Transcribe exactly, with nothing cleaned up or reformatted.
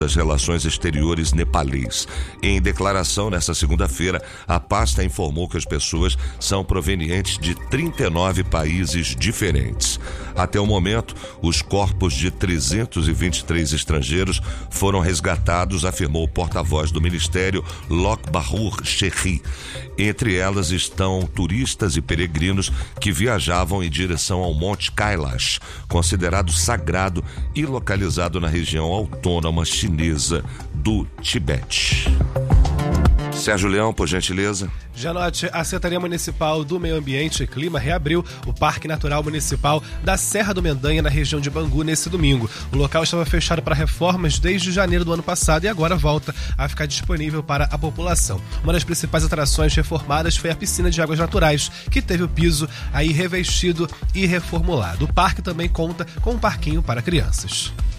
das Relações Exteriores nepalês. Em declaração nesta segunda-feira, a pasta informou que as pessoas são provenientes de trinta e nove países diferentes. Até o momento, os corpos de trezentos e vinte e três estrangeiros foram resgatados, afirmou o porta-voz do Ministério, Lok Bahur Shekhi. Entre elas estão turistas e peregrinos que viajavam em direção ao Monte Kailash, considerado sagrado e localizado na região autônoma chinesa do Tibete. Sérgio Leão, por gentileza. Janote, a Secretaria Municipal do Meio Ambiente e Clima reabriu o Parque Natural Municipal da Serra do Mendanha, na região de Bangu, nesse domingo. O local estava fechado para reformas desde janeiro do ano passado e agora volta a ficar disponível para a população. Uma das principais atrações reformadas foi a piscina de águas naturais, que teve o piso aí revestido e reformulado. O parque também conta com um parquinho para crianças.